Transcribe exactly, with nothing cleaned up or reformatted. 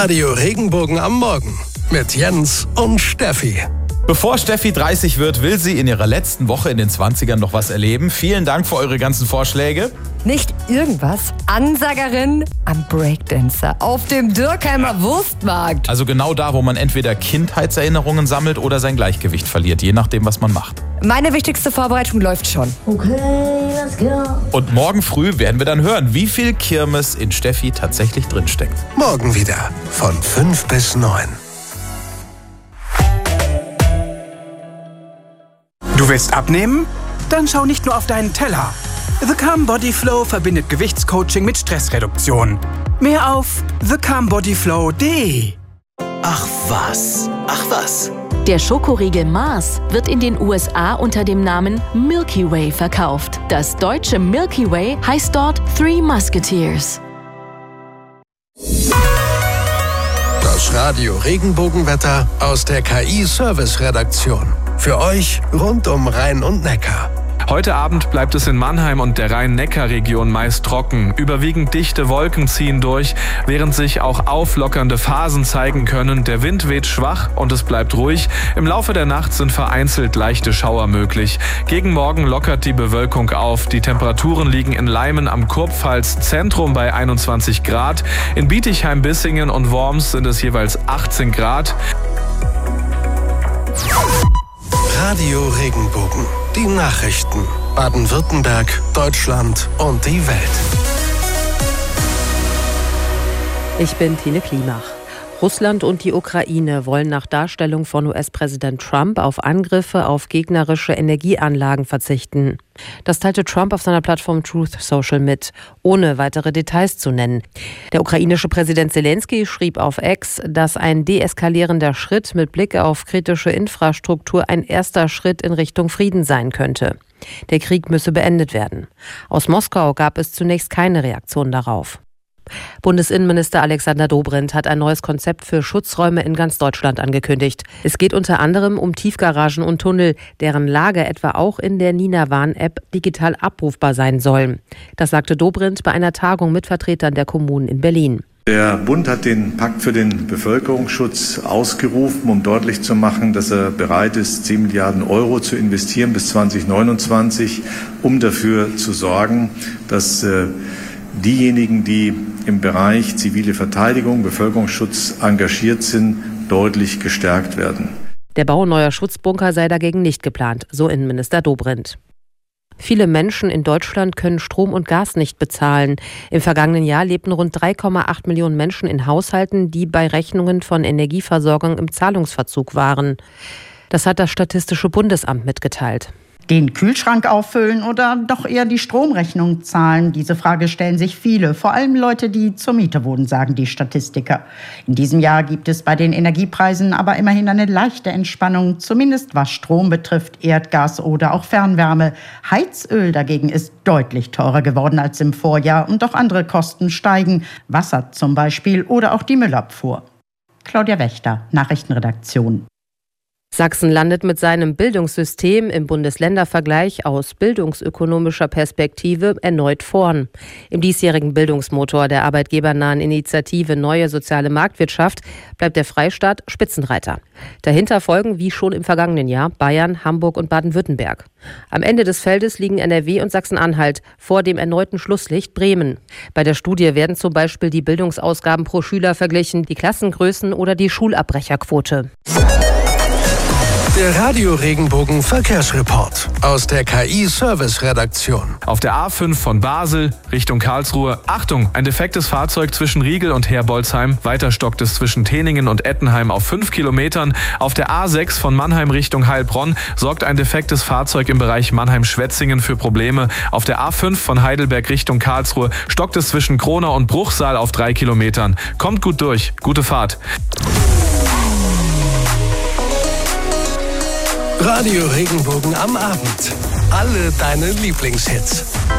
Radio Regenbogen am Morgen mit Jens und Steffi. Bevor Steffi dreißig wird, will sie in ihrer letzten Woche in den zwanzigern noch was erleben. Vielen Dank für eure ganzen Vorschläge. Nicht irgendwas, Ansagerin am Breakdancer auf dem Dürkheimer Wurstmarkt. Also genau da, wo man entweder Kindheitserinnerungen sammelt oder sein Gleichgewicht verliert, je nachdem, was man macht. Meine wichtigste Vorbereitung läuft schon. Okay, let's go. Und morgen früh werden wir dann hören, wie viel Kirmes in Steffi tatsächlich drinsteckt. Morgen wieder von fünf bis neun. Du willst abnehmen? Dann schau nicht nur auf deinen Teller. The Calm Body Flow verbindet Gewichtscoaching mit Stressreduktion. Mehr auf the calm body flow punkt de. Ach was, ach was. Der Schokoriegel Mars wird in den U S A unter dem Namen Milky Way verkauft. Das deutsche Milky Way heißt dort Three Musketeers. Das Radio Regenbogenwetter aus der K I-Service-Redaktion. Für euch rund um Rhein und Neckar. Heute Abend bleibt es in Mannheim und der Rhein-Neckar-Region meist trocken. Überwiegend dichte Wolken ziehen durch, während sich auch auflockernde Phasen zeigen können. Der Wind weht schwach und es bleibt ruhig. Im Laufe der Nacht sind vereinzelt leichte Schauer möglich. Gegen Morgen lockert die Bewölkung auf. Die Temperaturen liegen in Leimen am Kurpfalz-Zentrum bei einundzwanzig Grad. In Bietigheim, Bissingen und Worms sind es jeweils achtzehn Grad. Radio Regenbogen. Die Nachrichten. Baden-Württemberg, Deutschland und die Welt. Ich bin Tine Klimach. Russland und die Ukraine wollen nach Darstellung von U S-Präsident Trump auf Angriffe auf gegnerische Energieanlagen verzichten. Das teilte Trump auf seiner Plattform Truth Social mit, ohne weitere Details zu nennen. Der ukrainische Präsident Zelensky schrieb auf X, dass ein deeskalierender Schritt mit Blick auf kritische Infrastruktur ein erster Schritt in Richtung Frieden sein könnte. Der Krieg müsse beendet werden. Aus Moskau gab es zunächst keine Reaktion darauf. Bundesinnenminister Alexander Dobrindt hat ein neues Konzept für Schutzräume in ganz Deutschland angekündigt. Es geht unter anderem um Tiefgaragen und Tunnel, deren Lage etwa auch in der Nina-Warn-App digital abrufbar sein soll. Das sagte Dobrindt bei einer Tagung mit Vertretern der Kommunen in Berlin. Der Bund hat den Pakt für den Bevölkerungsschutz ausgerufen, um deutlich zu machen, dass er bereit ist, zehn Milliarden Euro zu investieren bis zweitausendneunundzwanzig, um dafür zu sorgen, dass äh, diejenigen, die im Bereich zivile Verteidigung, Bevölkerungsschutz engagiert sind, deutlich gestärkt werden. Der Bau neuer Schutzbunker sei dagegen nicht geplant, so Innenminister Dobrindt. Viele Menschen in Deutschland können Strom und Gas nicht bezahlen. Im vergangenen Jahr lebten rund drei Komma acht Millionen Menschen in Haushalten, die bei Rechnungen von Energieversorgung im Zahlungsverzug waren. Das hat das Statistische Bundesamt mitgeteilt. Den Kühlschrank auffüllen oder doch eher die Stromrechnung zahlen? Diese Frage stellen sich viele, vor allem Leute, die zur Miete wohnen, sagen die Statistiker. In diesem Jahr gibt es bei den Energiepreisen aber immerhin eine leichte Entspannung, zumindest was Strom betrifft, Erdgas oder auch Fernwärme. Heizöl dagegen ist deutlich teurer geworden als im Vorjahr und auch andere Kosten steigen, Wasser zum Beispiel oder auch die Müllabfuhr. Claudia Wächter, Nachrichtenredaktion. Sachsen landet mit seinem Bildungssystem im Bundesländervergleich aus bildungsökonomischer Perspektive erneut vorn. Im diesjährigen Bildungsmotor der arbeitgebernahen Initiative Neue Soziale Marktwirtschaft bleibt der Freistaat Spitzenreiter. Dahinter folgen, wie schon im vergangenen Jahr, Bayern, Hamburg und Baden-Württemberg. Am Ende des Feldes liegen N R W und Sachsen-Anhalt vor dem erneuten Schlusslicht Bremen. Bei der Studie werden zum Beispiel die Bildungsausgaben pro Schüler verglichen, die Klassengrößen oder die Schulabbrecherquote. Der Radio Regenbogen Verkehrsreport aus der K I-Service-Redaktion. Auf der A fünf von Basel Richtung Karlsruhe. Achtung, ein defektes Fahrzeug zwischen Riegel und Herbolzheim. Weiter stockt es zwischen Teningen und Ettenheim auf fünf Kilometern. Auf der A sechs von Mannheim Richtung Heilbronn sorgt ein defektes Fahrzeug im Bereich Mannheim-Schwetzingen für Probleme. Auf der A fünf von Heidelberg Richtung Karlsruhe stockt es zwischen Kronau und Bruchsal auf drei Kilometern. Kommt gut durch. Gute Fahrt. Radio Regenbogen am Abend. Alle deine Lieblingshits.